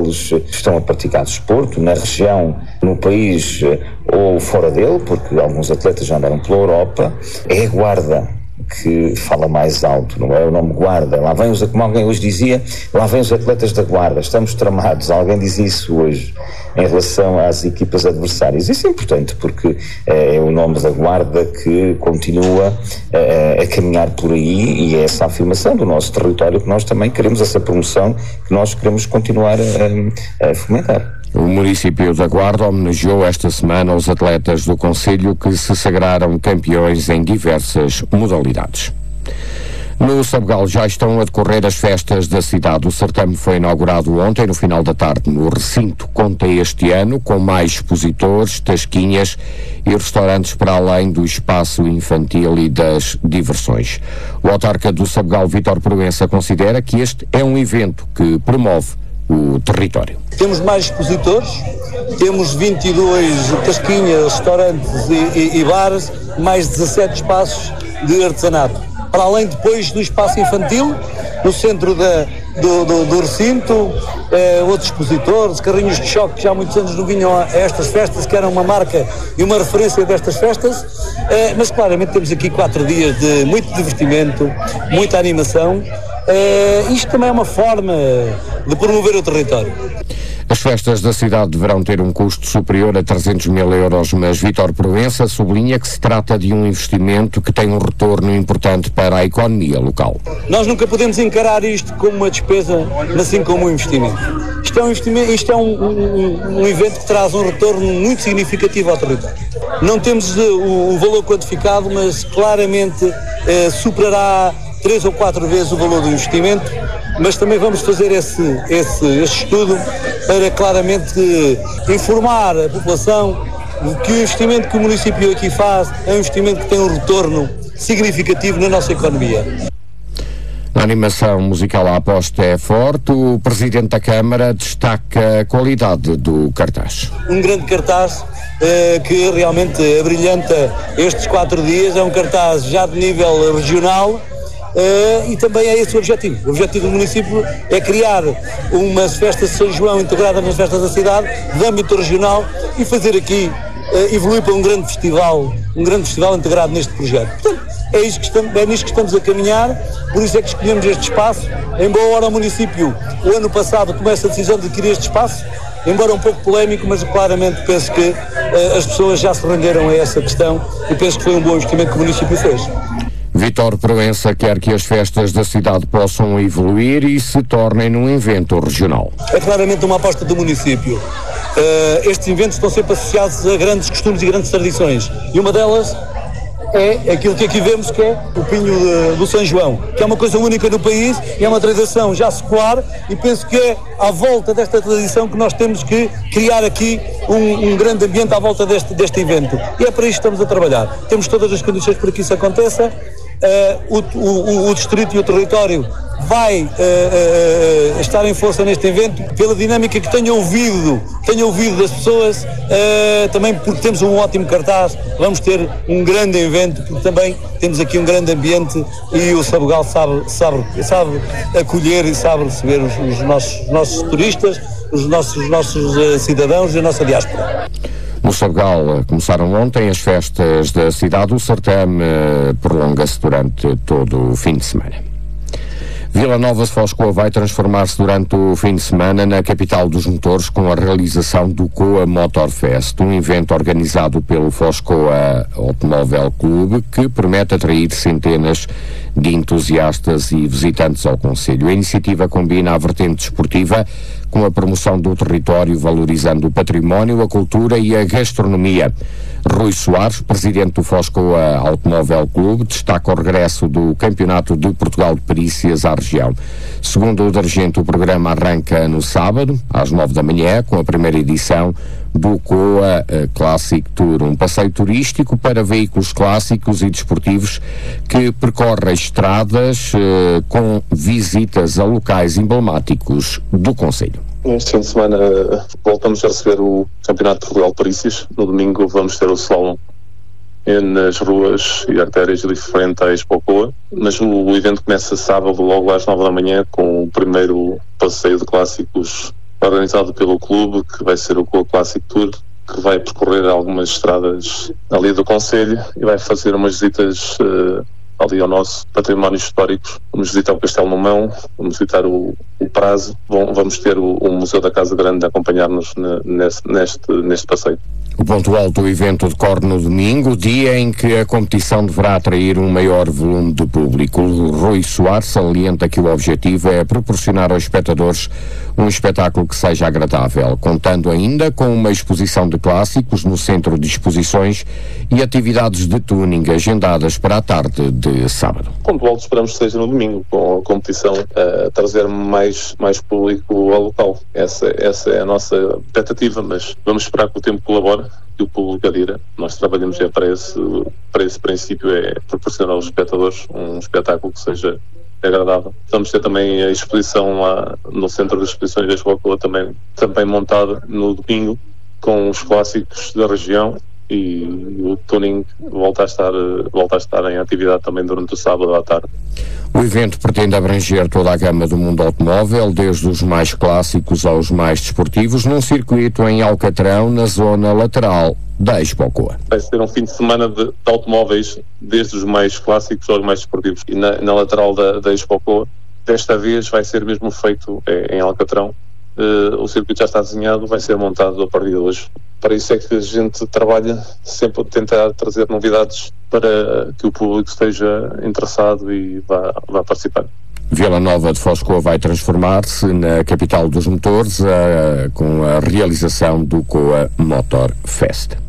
eles estão a praticar desporto na região, no país ou fora dele, porque alguns atletas já andaram pela Europa. É a Guarda que fala mais alto, não é o nome Guarda. Lá vem como alguém hoje dizia, lá vem os atletas da Guarda, estamos tramados. Alguém diz isso hoje em relação às equipas adversárias. Isso é importante porque é o nome da Guarda que continua a caminhar por aí, e é essa afirmação do nosso território que nós também queremos, essa promoção que nós queremos continuar a fomentar. O município da Guarda homenageou esta semana os atletas do concelho que se sagraram campeões em diversas modalidades. No Sabugal já estão a decorrer as festas da cidade. O certame foi inaugurado ontem, no final da tarde, no recinto. Conta este ano com mais expositores, tasquinhas e restaurantes para além do espaço infantil e das diversões. O autarca do Sabugal, Vítor Proença, considera que este é um evento que promove o território. Temos mais expositores, temos 22 tasquinhas, restaurantes e bares, mais 17 espaços de artesanato. Para além depois do espaço infantil, no centro do recinto, outros expositores, carrinhos de choque que já há muitos anos não vinham a estas festas, que eram uma marca e uma referência destas festas, mas claramente temos aqui 4 dias de muito divertimento, muita animação. Isto também é uma forma de promover o território. As festas da cidade deverão ter um custo superior a 300 mil euros, mas Vítor Proença sublinha que se trata de um investimento que tem um retorno importante para a economia local. Nós nunca podemos encarar isto como uma despesa, mas sim como um investimento. Isto é um evento que traz um retorno muito significativo ao território. Não temos o valor quantificado, mas claramente superará 3 ou 4 vezes o valor do investimento, mas também vamos fazer esse estudo para claramente informar a população de que o investimento que o município aqui faz é um investimento que tem um retorno significativo na nossa economia. Na animação musical a aposta é forte. O Presidente da Câmara destaca a qualidade do cartaz. Um grande cartaz que realmente abrilhanta estes 4 dias, é um cartaz já de nível regional. E também é esse o objetivo. O objetivo do município é criar umas festas de São João integradas nas festas da cidade, de âmbito regional, e fazer aqui, evoluir para um grande festival integrado neste projeto. Portanto, é nisto que estamos a caminhar, por isso é que escolhemos este espaço. Embora o município, o ano passado, tomesse a decisão de adquirir este espaço, embora um pouco polémico, mas claramente penso que as pessoas já se renderam a essa questão e penso que foi um bom investimento que o município fez. Vítor Proença quer que as festas da cidade possam evoluir e se tornem num evento regional. É claramente uma aposta do município. Estes eventos estão sempre associados a grandes costumes e grandes tradições. E uma delas é aquilo que aqui vemos, que é o Pinho do São João, que é uma coisa única no país e é uma tradição já secular, e penso que é à volta desta tradição que nós temos que criar aqui um grande ambiente à volta deste evento. E é para isto que estamos a trabalhar. Temos todas as condições para que isso aconteça. O distrito e o território vai estar em força neste evento pela dinâmica que tenho ouvido das pessoas, também porque temos um ótimo cartaz. Vamos ter um grande evento porque também temos aqui um grande ambiente e o Sabugal sabe acolher e sabe receber os nossos turistas, os nossos cidadãos e a nossa diáspora. No Sabugal começaram ontem as festas da cidade. O certame prolonga-se durante todo o fim de semana. Vila Nova de Foscoa vai transformar-se durante o fim de semana na capital dos motores com a realização do Coa Motorfest, um evento organizado pelo Foscoa Automóvel Clube que promete atrair centenas de entusiastas e visitantes ao concelho. A iniciativa combina a vertente desportiva com a promoção do território, valorizando o património, a cultura e a gastronomia. Rui Soares, presidente do Foscoa Automóvel Clube, destaca o regresso do Campeonato de Portugal de Perícias à região. Segundo o dirigente, o programa arranca no sábado, às 9 da manhã, com a primeira edição do Coa Classic Tour, um passeio turístico para veículos clássicos e desportivos que percorre estradas com visitas a locais emblemáticos do concelho. Este fim de semana voltamos a receber o Campeonato de Portugal de Perícias. No domingo vamos ter o slalom nas ruas e artérias diferentes à Expo Coa, mas o evento começa sábado logo às 9 da manhã com o primeiro passeio de clássicos organizado pelo clube, que vai ser o Coa Classic Tour, que vai percorrer algumas estradas ali do concelho e vai fazer umas visitas ali ao nosso património histórico. Vamos visitar o Castelo Momão, vamos visitar o Prazo, vamos ter o Museu da Casa Grande a acompanhar-nos neste passeio. O ponto alto do evento decorre no domingo, dia em que a competição deverá atrair um maior volume de público. Rui Soares salienta que o objetivo é proporcionar aos espectadores um espetáculo que seja agradável, contando ainda com uma exposição de clássicos no centro de exposições e atividades de tuning agendadas para a tarde de sábado. O ponto alto esperamos que seja no domingo, com a competição a trazer mais público ao local. Essa é a nossa expectativa, mas vamos esperar que o tempo colabore, que o público adira. Nós trabalhamos para esse princípio, é proporcionar aos espectadores um espetáculo que seja agradável. Vamos ter também a exposição lá no Centro de Exposições de Escocoa, também montada no domingo, com os clássicos da região, e o tuning volta a estar em atividade também durante o sábado à tarde. O evento pretende abranger toda a gama do mundo automóvel, desde os mais clássicos aos mais desportivos, num circuito em Alcatrão, na zona lateral da Expocoa. Vai ser um fim de semana de automóveis, desde os mais clássicos aos mais desportivos. E na lateral da Expocoa, desta vez vai ser mesmo feito em Alcatrão. O circuito já está desenhado, vai ser montado a partir de hoje. Para isso é que a gente trabalha sempre a tentar trazer novidades para que o público esteja interessado e vá participar. Vila Nova de Foscoa vai transformar-se na capital dos motores com a realização do Coa Motor Fest.